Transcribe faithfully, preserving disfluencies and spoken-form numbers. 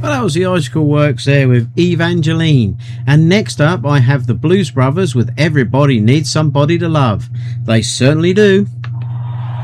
Well, that was the Icicle Works there with Evangeline. And next up, I have the Blues Brothers with Everybody Needs Somebody to Love. They certainly do.